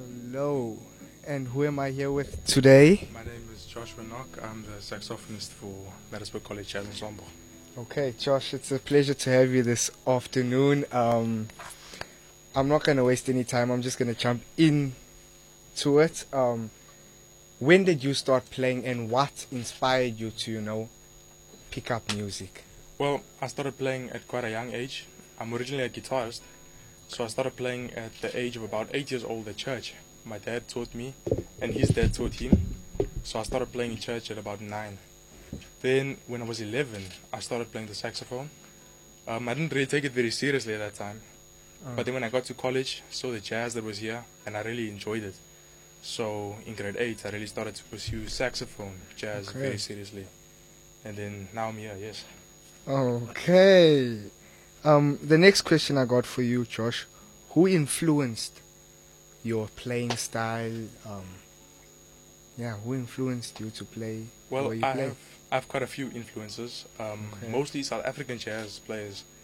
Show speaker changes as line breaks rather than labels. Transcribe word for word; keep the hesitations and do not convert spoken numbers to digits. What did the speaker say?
Hello, and who am I here with today?
My name is Joshua Nock. I'm the saxophonist for Ladysburg College Jazz Ensemble.
Okay, Josh, it's a pleasure to have you this afternoon. Um, I'm not going to waste any time. I'm just going to jump into it. Um, when did you start playing, and what inspired you to, you know, pick up music?
Well, I started playing at quite a young age. I'm originally a guitarist, so I started playing at the age of about eight years old at church. My dad taught me, and his dad taught him. So I started playing in church at about nine. Then, when I was eleven, I started playing the saxophone. Um, I didn't really take it very seriously at that time.
Uh,
But then when I got to college, saw the jazz that was here, and I really enjoyed it. So in grade eight, I really started to pursue saxophone jazz
Okay.
very seriously. And then now I'm here, yes.
okay. Um, the next question I got for you, Josh, who influenced your playing style? Um, yeah, who influenced you to play the
Well,
way you
I
play?
have, I have quite a few influences, um,
Okay.
mostly South African jazz players